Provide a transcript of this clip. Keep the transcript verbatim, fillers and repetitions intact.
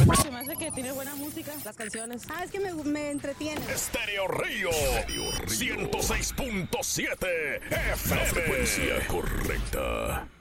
Se me hace que tiene buena música, las canciones. Ah, es que me, me entretiene. Estéreo Río, ciento seis punto siete F M. La frecuencia correcta.